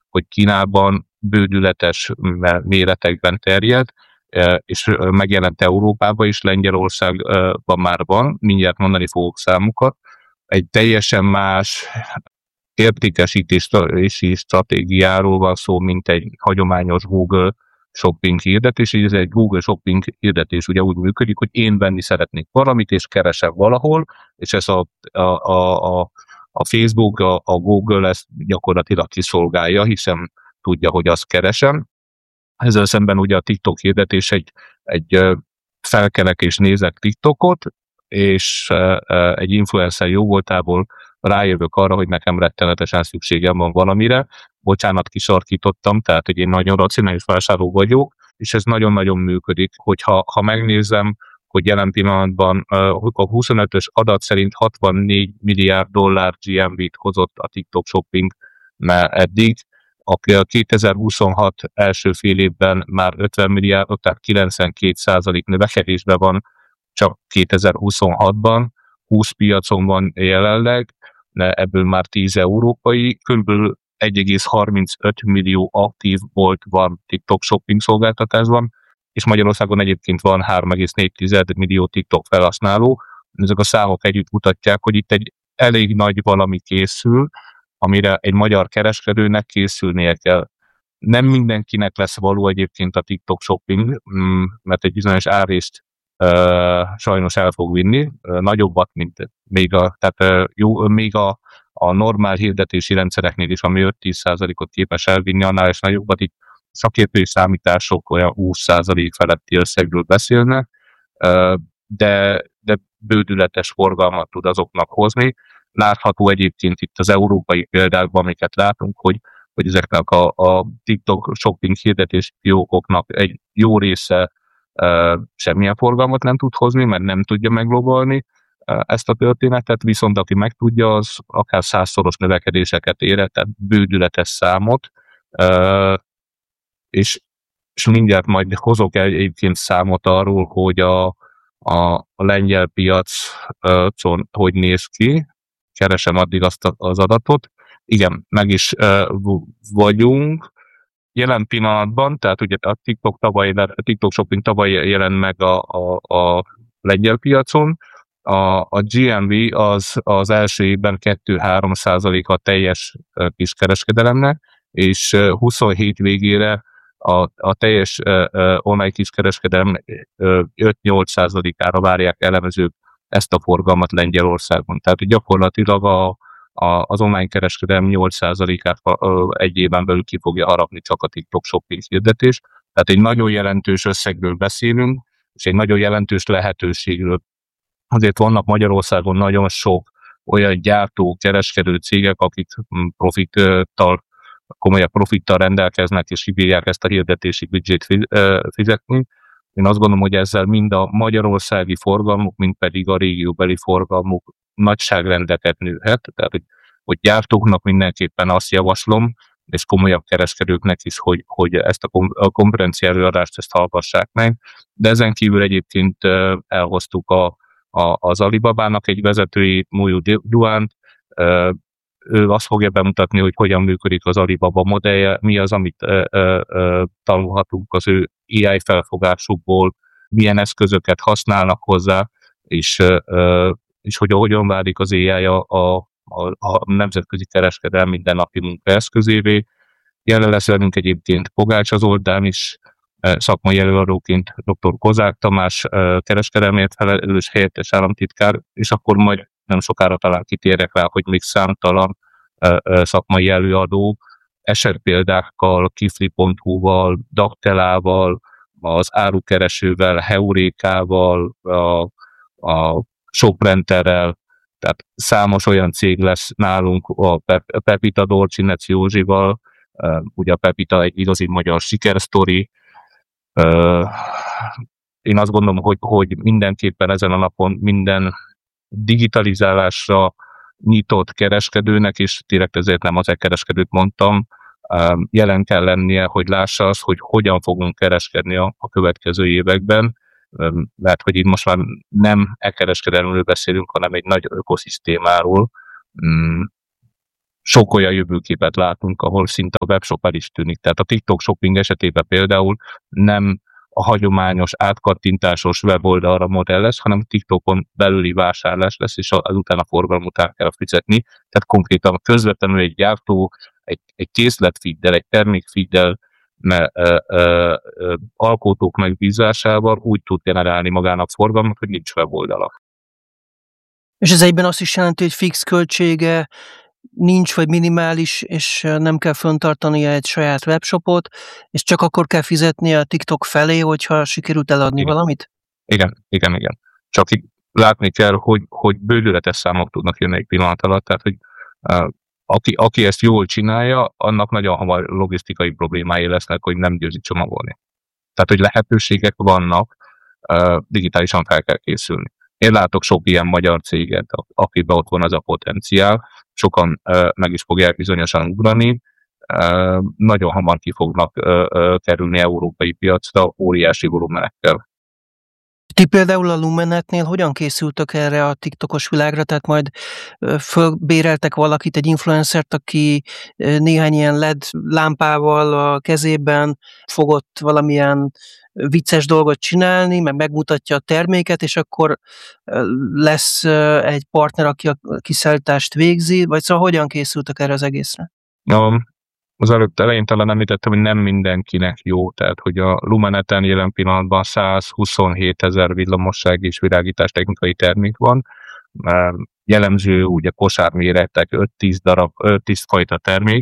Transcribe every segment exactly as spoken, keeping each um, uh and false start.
hogy Kínában bődületes méretekben terjed, és megjelent Európában is, Lengyelországban már van, mindjárt mondani fogok számokat. Egy teljesen más értékesítési stratégiáról van szó, mint egy hagyományos Google shopping hirdetés, és ez egy Google shopping hirdetés ugye úgy működik, hogy én venni szeretnék valamit, és keresem valahol, és ez a, a, a, a Facebook, a, a Google ezt gyakorlatilag kiszolgálja, hiszen tudja, hogy azt keresem. Ezzel szemben ugye a TikTok hirdetés egy, egy felkelek és nézek TikTokot, és egy influencer jóvoltából rájövök arra, hogy nekem rettenetesen szükségem van valamire. Bocsánat, kisarkítottam, tehát hogy én nagyon racionális vásárló vagyok, és ez nagyon-nagyon működik, hogyha ha megnézem, hogy jelen pillanatban a huszonötös adat szerint hatvannégy milliárd dollár gé em vé-t hozott a TikTok shopping eddig, a kétezer-huszonhat első fél évben már ötven milliárd, tehát kilencvenkét százalék növekedésben van csak kétezer-huszonhatban, húsz piacon van jelenleg, ebből már tíz európai, kb. egy egész harmincöt millió aktív volt van TikTok shopping szolgáltatásban, és Magyarországon egyébként van három egész négy millió TikTok felhasználó. Ezek a számok együtt mutatják, hogy itt egy elég nagy valami készül, amire egy magyar kereskedőnek készülnie kell. Nem mindenkinek lesz való egyébként a TikTok shopping, mert egy bizonyos árrészt uh, sajnos el fog vinni, uh, nagyobbat, mint még a, tehát, uh, jó, még a, a normál hirdetési rendszereknél is, ami öt-tíz százalékot képes elvinni, annál is nagyobbat. Itt szakértői számítások olyan húsz százalék feletti összegről beszélnek, uh, de, de bődületes forgalmat tud azoknak hozni. Látható egyébként itt az európai példákban, amiket látunk, hogy, hogy ezeknek a, a TikTok shopping hirdetési fiókoknak egy jó része uh, semmilyen forgalmat nem tud hozni, mert nem tudja meglobalni uh, ezt a történetet, viszont aki meg tudja, az akár százszoros növekedéseket ér, tehát bődületes számot, uh, és, és mindjárt majd hozok egyébként számot arról, hogy a, a, a lengyel piacon hogy néz ki. Keresem addig azt az adatot. Igen, meg is uh, vagyunk. Jelen pillanatban, tehát ugye a TikTok, tavaly, a TikTok shopping tavaly jelent meg a, a, a lengyel piacon. A, a gé em vé az, az első évben kettő-három százalék a teljes uh, kiskereskedelemnek, és uh, huszonhét végére a, a teljes uh, uh, online kiskereskedelem uh, öt-nyolc százalékára várják elemezők ezt a forgalmat Lengyelországon. Tehát gyakorlatilag a, a, az online kereskedelem nyolc százalékát egy éven belül ki fogja harapni csak a TikTok shopping hirdetés. Tehát egy nagyon jelentős összegről beszélünk, és egy nagyon jelentős lehetőségről. Azért vannak Magyarországon nagyon sok olyan gyártó, kereskedő cégek, akik profittal, komolyabb profittal rendelkeznek, és kibírják ezt a hirdetési büdzsét fizetni. Én azt gondolom, hogy ezzel mind a magyarországi forgalmuk, mind pedig a régióbeli forgalmuk nagyságrendeket nőhet. Tehát, hogy, hogy gyártóknak mindenképpen azt javaslom, és komolyabb kereskedőknek is, hogy, hogy ezt a, kom- a konferencia előadást ezt hallgassák meg. De ezen kívül egyébként elhoztuk a, a, az Alibabának egy vezetői, Muyu Duánt. Ő azt fogja bemutatni, hogy hogyan működik az Alibaba modellje, mi az, amit ö, ö, ö, tanulhatunk az ő á i felfogásukból, milyen eszközöket használnak hozzá, és, ö, és hogy hogyan válik az á i a, a, a nemzetközi kereskedelem mindennapi munkaeszközévé. Jelen lesz velünk egyébként Pogácsa Zoltán is, szakmai előadóként dr. Kozák Tamás, kereskedelmért felelős helyettes államtitkár, és akkor majd nem sokára talán kitérek rá, hogy még számtalan szakmai előadó esetpéldákkal, kifli pont hu-val, Daktelával, az árukeresővel, Heurékával, a, a Shoprenterrel, tehát számos olyan cég lesz nálunk, a Pepita Dorcsinec Józsival, ugye a Pepita egy igazi magyar sikersztori. Én azt gondolom, hogy, hogy mindenképpen ezen a napon minden digitalizálásra nyitott kereskedőnek, és direkt ezért nem az e-kereskedőt mondtam, jelen kell lennie, hogy lássa azt, hogy hogyan fogunk kereskedni a, a következő években, mert hogy itt most már nem e-kereskedelmről beszélünk, hanem egy nagy ökoszisztémáról. sok olyan jövőképet látunk, ahol szinte a webshop el is tűnik. Tehát a TikTok shopping esetében például nem a hagyományos átkattintásos weboldalra modell lesz, hanem TikTokon belüli vásárlás lesz, és azután a forgalom után kell fizetni. Tehát konkrétan közvetlenül egy gyártó egy, egy készletfeeddel, egy termékfeeddel, ne, ö, ö, ö, alkotók megbízásával úgy tud generálni magának forgalmat, hogy nincs weboldala. És ez egyben azt is jelenti, hogy fix költsége nincs, vagy minimális, és nem kell föntartania egy saját webshopot, és csak akkor kell fizetnie a TikTok felé, hogyha sikerült eladni Igen. valamit? Igen, igen, igen. Csak így látni kell, hogy, hogy bődületes számok tudnak jönni egy pillanat alatt, tehát hogy uh, aki, aki ezt jól csinálja, annak nagyon hamar logisztikai problémái lesznek, hogy nem győzi csomagolni. Tehát, hogy lehetőségek vannak, uh, digitálisan fel kell készülni. Én látok sok ilyen magyar céget, akiben ott van az a potenciál, sokan uh, meg is fogják bizonyosan ugrani, uh, nagyon hamar ki fognak uh, uh, kerülni európai piacra óriási volumenekkel. Ti például a Lumenetnél hogyan készültök erre a TikTokos világra? Tehát majd fölbéreltek valakit, egy influencert, aki néhány ilyen el é dé lámpával a kezében fogott valamilyen vicces dolgot csinálni, meg megmutatja a terméket, és akkor lesz egy partner, aki a kiszállítást végzi, vagy szóval hogyan készültek erre az egészre? No. Az előtt elején talán említettem, hogy nem mindenkinek jó, tehát hogy a Lumeneten jelen pillanatban százhuszonhét ezer villamosság és virágítás technikai termék van. Jellemző ugye kosárméretek, öt-tíz darab, öt-tíz fajta termék.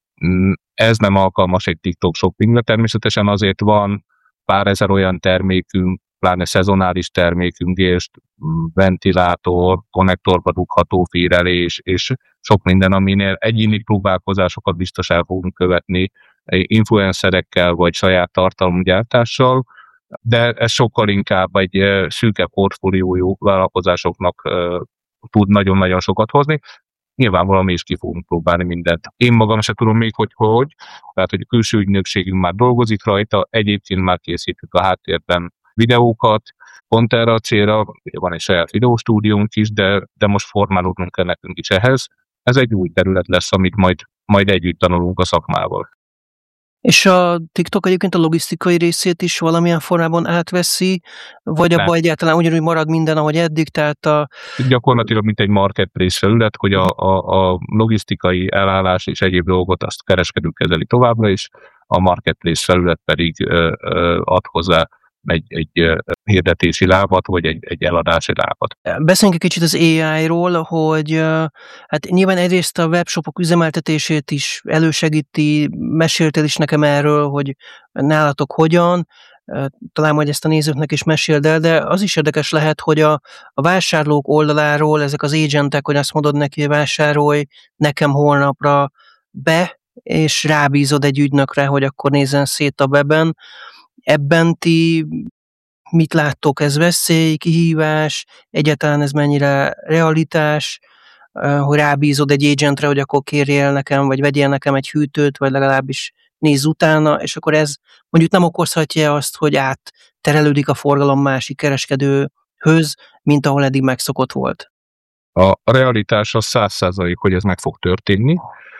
Ez nem alkalmas egy TikTok shoppingra, természetesen azért van pár ezer olyan termékünk, pláne szezonális termékünk, és ventilátor, konnektorba dugható férelés, és sok minden, aminél egyéni próbálkozásokat biztos el fogunk követni influencerekkel, vagy saját tartalomgyártással, de ez sokkal inkább egy szűke portfóliójú vállalkozásoknak tud nagyon-nagyon sokat hozni. Nyilvánvalóan mi is ki fogunk próbálni mindent. Én magam se tudom még, hogy hogy, tehát hogy a külső ügynökségünk már dolgozik rajta, egyébként már készítjük a háttérben videókat, pont erre a célra, van egy saját videóstúdiónk is, de, de most formálódnunk kell nekünk is ehhez. Ez egy új terület lesz, amit majd, majd együtt tanulunk a szakmával. És a TikTok egyébként a logisztikai részét is valamilyen formában átveszi, vagy abban egyáltalán ugyanúgy marad minden, ahogy eddig, tehát a... Gyakorlatilag mint egy marketplace felület, hogy a, a, a logisztikai elállás és egyéb dolgot azt kereskedők kezeli továbbra is, a marketplace felület pedig ö, ö, ad hozzá egy, egy hirdetési lábat, vagy egy, egy eladási lábat. Beszéljünk egy kicsit az á i-ról, hogy hát nyilván egyrészt a webshopok üzemeltetését is elősegíti, meséltél is nekem erről, hogy nálatok hogyan, talán majd ezt a nézőknek is meséld el, de az is érdekes lehet, hogy a, a vásárlók oldaláról ezek az agentek, hogy azt mondod neki, hogy vásárolj nekem holnapra be, és rábízod egy ügynökre, hogy akkor nézzen szét a weben. Ebben ti mit láttok? Ez veszély, kihívás? Egyáltalán ez mennyire realitás? Hogy rábízod egy agentre, hogy akkor kérjél nekem, vagy vegyél nekem egy hűtőt, vagy legalábbis nézz utána, és akkor ez mondjuk nem okozhatja azt, hogy átterelődik a forgalom másik kereskedőhöz, mint ahol eddig megszokott volt? A realitás az száz százalék, hogy ez meg fog történni.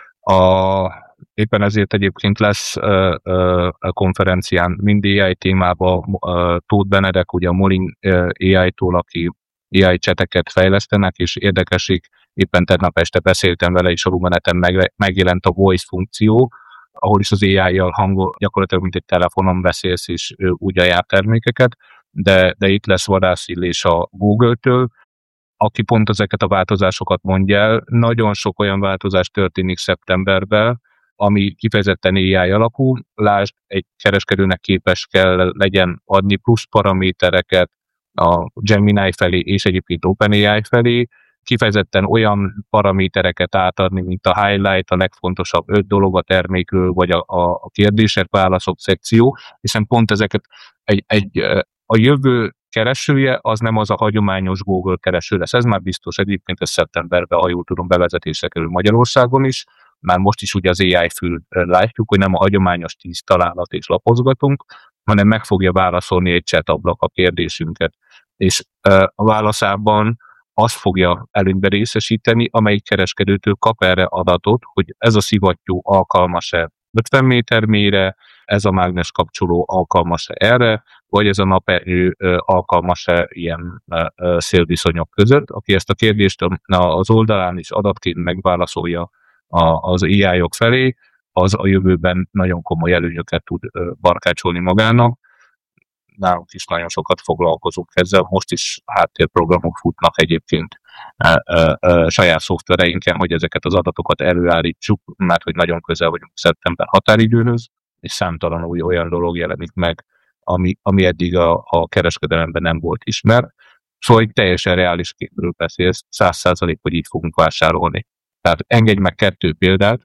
A Éppen ezért egyébként lesz uh, uh, a konferencián mind á i témában uh, Tóth Benedek, ugye a Molin uh, á i-tól, aki á i cseteket fejlesztenek, és érdekeség, éppen tegnap este beszéltem vele, és a Lumeneten meg, megjelent a voice funkció, ahol is az á i-jal hangol, gyakorlatilag mint egy telefonon beszélsz, és uh, úgy ajánl termékeket, de, de itt lesz Vadász Illés a Google-től, aki pont ezeket a változásokat mondja el. Nagyon sok olyan változás történik szeptemberben, ami kifejezetten á i alapú, lásd, egy kereskedőnek képes kell legyen adni plusz paramétereket a Gemini felé és egyébként OpenAI felé, kifejezetten olyan paramétereket átadni, mint a highlight, a legfontosabb öt dolog a termékről, vagy a, a, a kérdések, válaszok szekció, hiszen pont ezeket egy, egy, a jövő keresője az nem az a hagyományos Google kereső lesz. Ez már biztos, egyébként ez szeptemberben, ha jól tudom, bevezetésre kerül Magyarországon is. Már most is ugye az á i fül látjuk, hogy nem a hagyományos tíz találat és lapozgatunk, hanem meg fogja válaszolni egy chat ablak a kérdésünket. És a válaszában azt fogja előnybe részesíteni, amelyik kereskedőtől kap erre adatot, hogy ez a szivattyú alkalmas-e ötven méter mélyre, ez a mágnes kapcsoló alkalmas-e erre, vagy ez a naperő alkalmas-e ilyen szélviszonyok között. Aki ezt a kérdést az oldalán is adatként megválaszolja az á í-ok felé, az a jövőben nagyon komoly előnyöket tud barkácsolni magának. Nálunk is nagyon sokat foglalkozunk ezzel, most is háttérprogramok futnak egyébként saját szoftvereinken, hogy ezeket az adatokat előállítsuk, mert hogy nagyon közel vagyunk szeptember határidőhöz, és számtalan új olyan dolog jelenik meg, ami, ami eddig a, a kereskedelemben nem volt ismert. Szóval egy teljesen reális képről beszélsz, száz százalék, hogy így fogunk vásárolni. Tehát engedj meg kettő példát,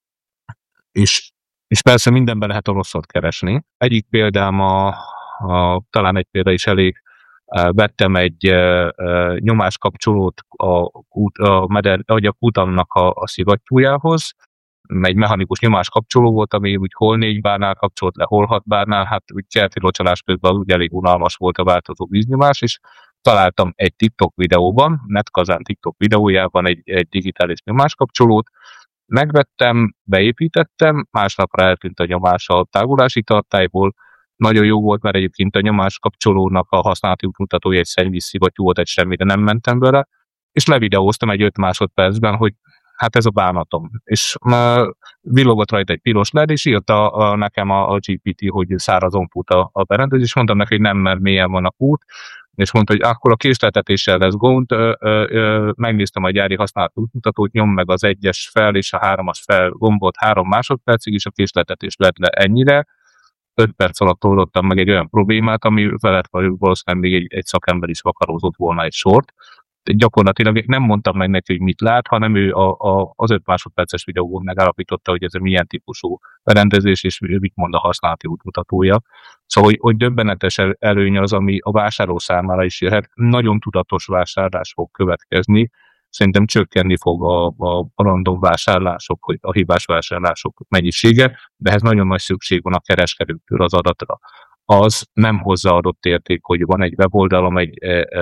és, és persze mindenben lehet a rosszat keresni. Egyik példám, a, a, talán egy példa is elég, vettem egy uh, uh, nyomáskapcsolót a, kút, a, meder, a kutamnak a, a szivattyújához. Egy mechanikus nyomáskapcsoló volt, ami úgy hol négy bárnál kapcsolt le, hol hat bárnál, hát úgy kerti locsolás közben az úgy elég unalmas volt a változó víznyomás, és találtam egy TikTok videóban, Netkazán TikTok videójában egy, egy digitális nyomáskapcsolót, megvettem, beépítettem, másnapra eltűnt a nyomás a tágulási tartályból. Nagyon jó volt, mert egyébként a nyomáskapcsolónak a használati útmutatója egy szennyvízszivattyú volt, egy semmire nem mentem vele, és levideóztam egy öt másodpercben, hogy hát ez a bánatom. És uh, villogott rajta egy piros led, és írta uh, nekem a, a gé pé té, hogy szárazon fut a, a berendezés, és mondtam neki, hogy nem, mert mélyen van a kút, és mondta, hogy akkor a késleltetéssel lesz gond, uh, uh, uh, megnéztem a gyári használati útmutatót, nyom meg az egyes fel és a hármas fel gombot három másodpercig, és a késleltetés lett le ennyire. öt perc alatt oldottam meg egy olyan problémát, ami felett valószínűleg még egy, egy szakember is vakarózott volna egy sort. Gyakorlatilag nem mondtam meg neki, hogy mit lát, hanem ő a, a, az öt másodperces videóban megállapította, hogy ez milyen típusú berendezés, és mit mond a használati útmutatója. Szóval, hogy, hogy döbbenetes előny az, ami a vásárló számára is jöhet. Nagyon tudatos vásárlás fog következni. Szerintem csökkenni fog a, a random vásárlások, vagy a hibás vásárlások mennyisége, de ehhez nagyon nagy szükség van a kereskedőktől az adatra. Az nem hozzáadott érték, hogy van egy weboldalam, egy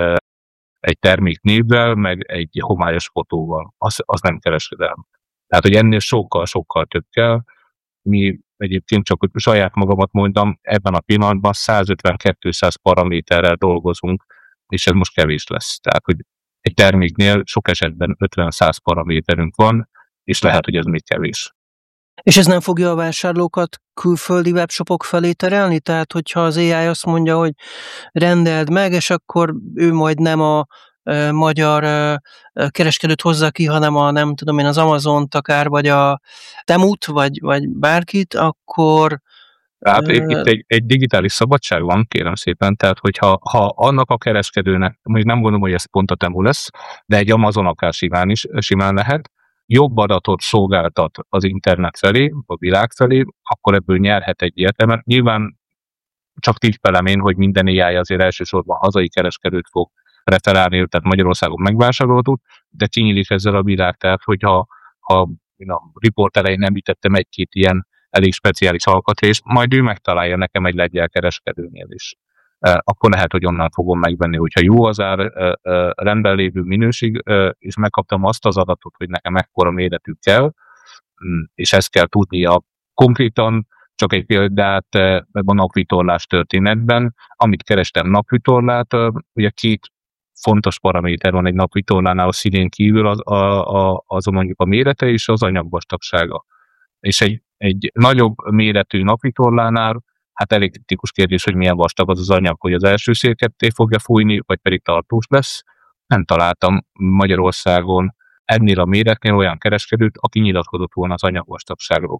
egy termék névvel, meg egy homályos fotóval. Az, az nem kereskedelem. Tehát, hogy ennél sokkal-sokkal több kell. Mi egyébként csak, hogy saját magamat mondtam, ebben a pillanatban százötven-kétszáz paraméterrel dolgozunk, és ez most kevés lesz. Tehát, hogy egy terméknél sok esetben ötven-száz paraméterünk van, és lehet, hogy ez még kevés. És ez nem fogja a vásárlókat külföldi webshopok felé terelni? Tehát, hogyha az á i azt mondja, hogy rendeld meg, és akkor ő majd nem a e, magyar e, kereskedőt hozza ki, hanem a, nem tudom én, az Amazont akár, vagy a Temut, vagy, vagy bárkit, akkor... Hát e... itt egy, egy digitális szabadság van, kérem szépen, tehát hogyha ha annak a kereskedőnek, most nem gondolom, hogy ez pont a Temu lesz, de egy Amazon akár simán is, simán lehet, jobb adatot szolgáltat az internet felé, a világ felé, akkor ebből nyerhet egy értelmet. Nyilván csak tippelem én, hogy minden á i azért elsősorban hazai kereskedőt fog preferálni, tehát Magyarországon megvásárolható, de kinyílik ezzel a világ, tehát hogyha ha én a report elején említettem egy-két ilyen elég speciális alkatrészt, majd ő megtalálja nekem egy lengyel kereskedőnél is. Akkor lehet, hogy onnan fogom megvenni, hogyha jó az ár, rendben lévő minőség, és megkaptam azt az adatot, hogy nekem ekkora méretű kell, és ezt kell tudnia konkrétan, csak egy példát ebben a napvitorlás történetben, amit kerestem napvitorlát, ugye két fontos paraméter van egy napvitorlánál, a színén kívül az, a, a, az mondjuk a mérete és az anyagvastagsága. És egy, egy nagyobb méretű napvitorlánál hát elég kritikus kérdés, hogy milyen vastag az az anyag, hogy az első szél ketté fogja fújni, vagy pedig tartós lesz. Nem találtam Magyarországon ennél a méretnél olyan kereskedőt, aki nyilatkozott volna az anyagvastagságról.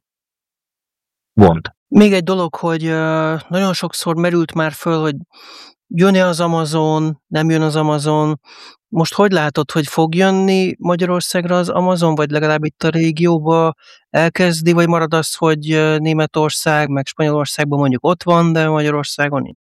Gond. Még egy dolog, hogy nagyon sokszor merült már föl, hogy jön-e az Amazon, nem jön az Amazon. Most hogy látod, hogy fog jönni Magyarországra az Amazon, vagy legalább itt a régióba elkezdi, vagy marad az, hogy Németország, meg Spanyolországban mondjuk ott van, de Magyarországon nincs?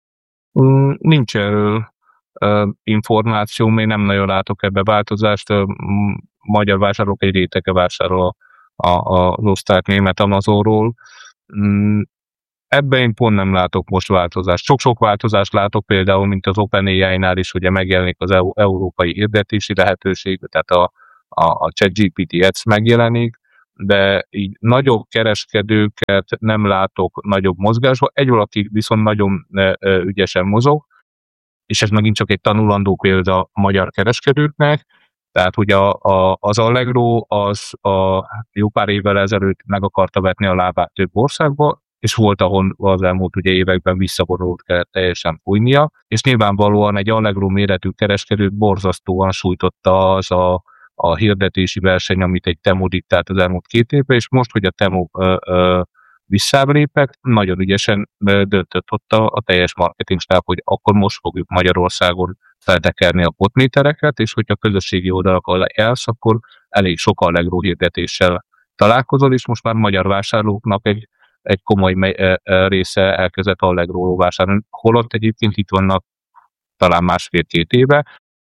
Nincs erről uh, információ, én nem nagyon látok ebbe változást. Uh, magyar vásárlók egy rétege vásárol a, a, az osztrák-német Amazonról. Um, ebben én pont nem látok most változást. Sok-sok változást látok például, mint az OpenAI-nál is, ugye megjelenik az EU, európai hirdetési lehetőség, tehát a, a, a ChatGPT Ads megjelenik, de így nagyobb kereskedőket nem látok nagyobb mozgásban. Egy valaki viszont nagyon ügyesen mozog, és ez megint csak egy tanulandó példa a magyar kereskedőknek. Tehát ugye a, a, az Allegro az a jó pár évvel ezelőtt meg akarta vetni a lábát több országba, és volt, ahol az elmúlt ugye években visszavonult kellett teljesen fújnia, és nyilvánvalóan egy Allegro méretű kereskedőt borzasztóan sújtotta az a, a hirdetési verseny, amit egy Temu diktált az elmúlt két évben, és most, hogy a Temu ö, ö, visszáblépett, nagyon ügyesen döntött ott a, a teljes marketingstáb, hogy akkor most fogjuk Magyarországon feltekerni a potmétereket, és hogyha közösségi oldalakon elsz, akkor elég sok Allegro hirdetéssel találkozol, és most már magyar vásárlóknak egy, egy komoly me- része elkezdett Allegro vásárolni, holott egyébként itt vannak talán másfél-két éve,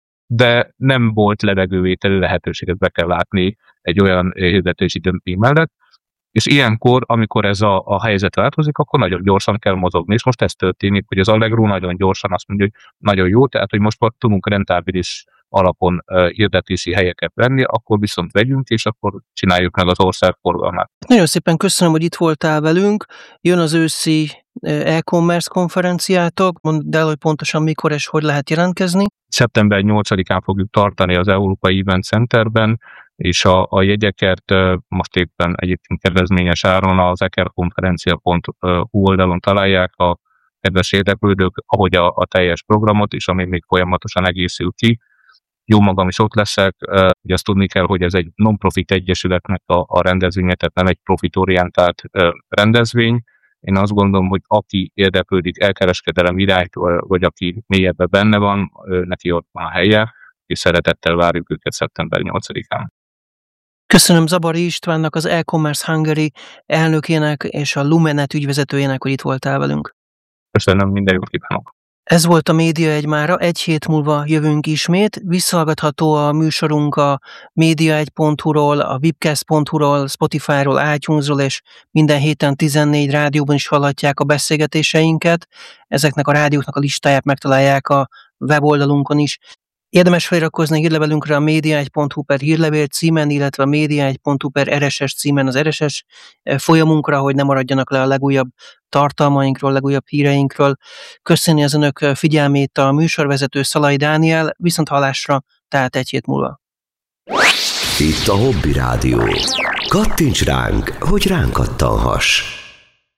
de nem volt levegővételi lehetőséget be kell látni egy olyan hirdetési dömping mellett, és ilyenkor, amikor ez a, a helyzet változik, akkor nagyon gyorsan kell mozogni. És most ez történik, hogy az Allegro nagyon gyorsan azt mondja, hogy nagyon jó, tehát hogy most már tudunk rentábilis alapon uh, hirdetési helyeket venni, akkor viszont vegyünk, és akkor csináljuk meg az országforgalmát. Nagyon szépen köszönöm, hogy itt voltál velünk. Jön az őszi e-commerce konferenciátok. Mondd el, hogy pontosan mikor és hogy lehet jelentkezni. szeptember nyolcadikán fogjuk tartani az Európai Event Centerben, és a, a jegyeket uh, most éppen egyébként kedvezményes áron az ekerkonferencia pont hu oldalon találják a kedves érdeklődők, ahogy a, a teljes programot is, ami még folyamatosan egészül ki. Jó magam is ott leszek, uh, ugye azt tudni kell, hogy ez egy non-profit egyesületnek a, a rendezvénye, tehát nem egy profitorientált uh, rendezvény. Én azt gondolom, hogy aki érdeklődik elkereskedelem iránytól, vagy aki mélyebben benne van, neki ott van a helye, és szeretettel várjuk őket szeptember nyolcadikán. Köszönöm Zabari Istvánnak, az e-commerce Hungary elnökének és a Lumenet ügyvezetőjének, hogy itt voltál velünk. Köszönöm, minden jót kívánok! Ez volt a Média egy mára, egy hét múlva jövünk ismét. Visszahallgatható a műsorunk a média egy pont hu-ról, a webcast pont hu-ról, Spotify-ról, iTunes-ról, és minden héten tizennégy rádióban is hallhatják a beszélgetéseinket. Ezeknek a rádióknak a listáját megtalálják a weboldalunkon is. Érdemes feliratkozni a hírlevelünkre a média egy pont hu per hírlevél címen, illetve a média egy pont hu per er es es címen az er es es folyamunkra, hogy ne maradjanak le a legújabb tartalmainkról, legújabb híreinkről. Köszönni az önök figyelmét a műsorvezető Szalai Dániel, viszont hallásra, tehát egy hét múlva. Itt a Hobby Rádió. Kattints ránk, hogy ránk kattanhass.